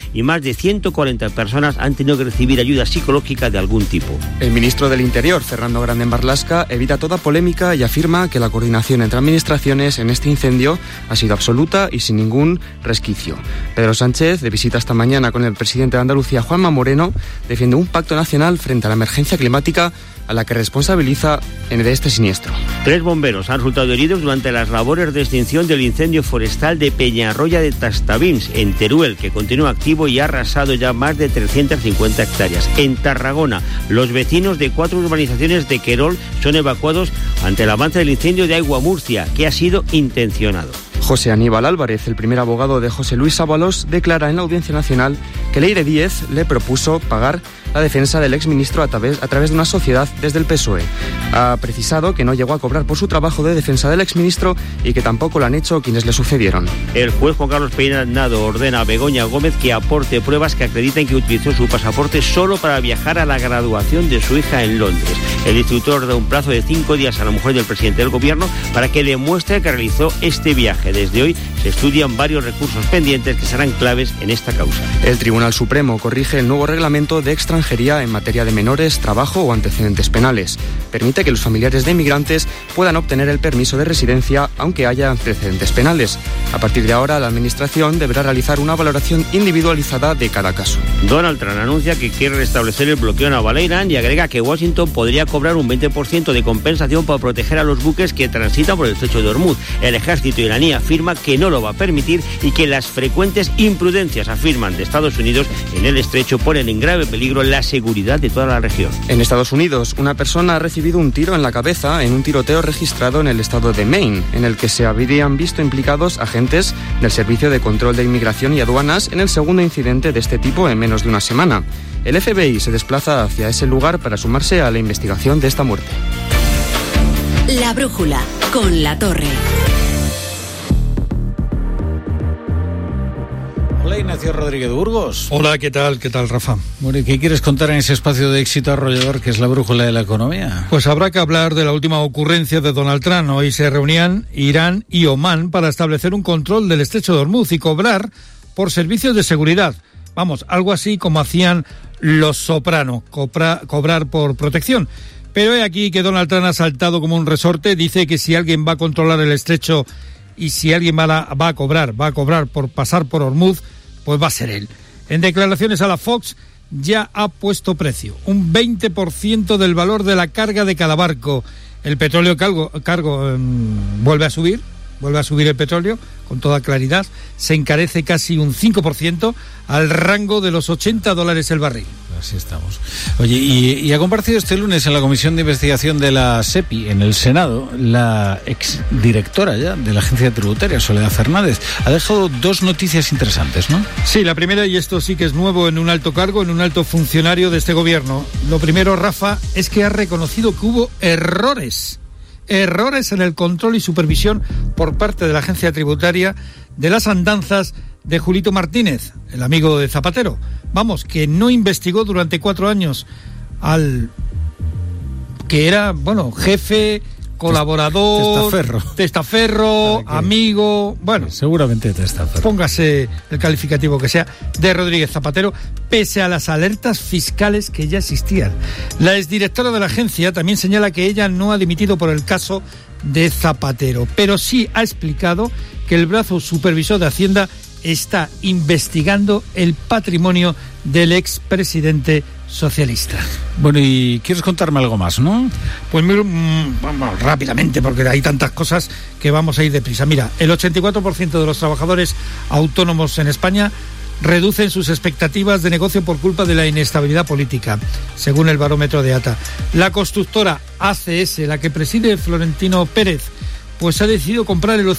y más de 140 personas han tenido que recibir ayuda psicológica de algún tipo. El ministro del Interior, Fernando Grande Marlaska, evita toda polémica y afirma que la coordinación entre administraciones en este incendio ha sido absoluta y sin ningún resquicio. Pedro Sánchez, de visita esta mañana con el presidente de Andalucía, Juanma Moreno, defiende un pacto nacional frente a la emergencia climática a la que responsabiliza de este siniestro. 3 bomberos han resultado heridos durante las labores de extinción del incendio forestal de Peñarroya de Tastavins, en Teruel, que continúa activo y ha arrasado ya más de 350 hectáreas. En Tarragona, los vecinos de 4 urbanizaciones de Querol son evacuados ante el avance del incendio de Aigua Murcia, que ha sido intencionado. José Aníbal Álvarez, el primer abogado de José Luis Ábalos, declara en la Audiencia Nacional que Leire Díez le propuso pagar la defensa del exministro a través de una sociedad desde el PSOE. Ha precisado que no llegó a cobrar por su trabajo de defensa del exministro y que tampoco lo han hecho quienes le sucedieron. El juez Juan Carlos Peinado ordena a Begoña Gómez que aporte pruebas que acrediten que utilizó su pasaporte solo para viajar a la graduación de su hija en Londres. El instructor da un plazo de 5 días a la mujer del presidente del gobierno para que demuestre que realizó este viaje. Desde hoy se estudian varios recursos pendientes que serán claves en esta causa. El Tribunal Supremo corrige el nuevo reglamento de extranjería en materia de menores, trabajo o antecedentes penales. Permite que los familiares de inmigrantes puedan obtener el permiso de residencia aunque haya antecedentes penales. A partir de ahora, la Administración deberá realizar una valoración individualizada de cada caso. Donald Trump anuncia que quiere restablecer el bloqueo naval a Irán y agrega que Washington podría cobrar un 20% de compensación para proteger a los buques que transitan por el estrecho de Hormuz. El ejército iraní afirma que no lo va a permitir y que las frecuentes imprudencias, afirman, de Estados Unidos en el estrecho ponen en grave peligro la seguridad de toda la región. En Estados Unidos, una persona ha recibido un tiro en la cabeza en un tiroteo registrado en el estado de Maine, en el que se habrían visto implicados agentes del Servicio de Control de Inmigración y Aduanas en el segundo incidente de este tipo en menos de una semana. El FBI se desplaza hacia ese lugar para sumarse a la investigación de esta muerte. La brújula con La Torre. Hola, Ignacio Rodríguez Burgos. Hola, ¿qué tal, Rafa? Bueno, ¿qué quieres contar en ese espacio de éxito arrollador que es la brújula de la economía? Pues habrá que hablar de la última ocurrencia de Donald Trump. Hoy se reunían Irán y Omán para establecer un control del estrecho de Hormuz y cobrar por servicios de seguridad. Vamos, algo así como hacían los Soprano, cobrar por protección. Pero he aquí que Donald Trump ha saltado como un resorte, dice que si alguien va a controlar el estrecho y si alguien va a cobrar por pasar por Hormuz, pues va a ser él. En declaraciones a la Fox ya ha puesto precio, un 20% del valor de la carga de cada barco. El petróleo vuelve a subir el petróleo con toda claridad, se encarece casi un 5% al rango de los $80 el barril. Así estamos. Oye, y ha compartido este lunes en la Comisión de Investigación de la SEPI, en el Senado, la exdirectora ya de la Agencia Tributaria, Soledad Fernández. Ha dejado 2 noticias interesantes, ¿no? Sí, la primera, y esto sí que es nuevo en un alto cargo, en un alto funcionario de este gobierno. Lo primero, Rafa, es que ha reconocido que hubo errores en el control y supervisión por parte de la Agencia Tributaria de las andanzas de Julito Martínez, el amigo de Zapatero. Vamos, que no investigó durante 4 años al que era, jefe, colaborador, testaferro, amigo, seguramente testaferro. Póngase el calificativo que sea, de Rodríguez Zapatero, pese a las alertas fiscales que ya existían. La exdirectora de la agencia también señala que ella no ha dimitido por el caso de Zapatero, pero sí ha explicado que el brazo supervisor de Hacienda está investigando el patrimonio del expresidente socialista. Bueno, y quieres contarme algo más, ¿no? Pues vamos rápidamente, porque hay tantas cosas que vamos a ir deprisa. Mira, el 84% de los trabajadores autónomos en España reducen sus expectativas de negocio por culpa de la inestabilidad política, según el barómetro de ATA. La constructora ACS, la que preside Florentino Pérez, pues ha decidido comprar el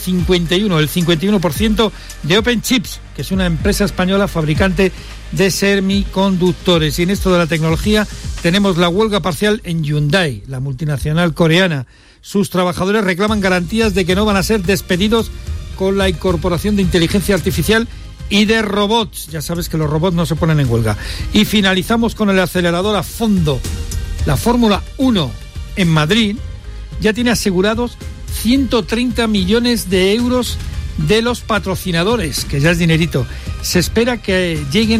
51% de Open Chips, que es una empresa española fabricante de semiconductores. Y en esto de la tecnología tenemos la huelga parcial en Hyundai, la multinacional coreana. Sus trabajadores reclaman garantías de que no van a ser despedidos con la incorporación de inteligencia artificial y de robots. Ya sabes que los robots no se ponen en huelga. Y finalizamos con el acelerador a fondo. La Fórmula 1 en Madrid ya tiene asegurados 130 millones de euros de los patrocinadores, que ya es dinerito. Se espera que lleguen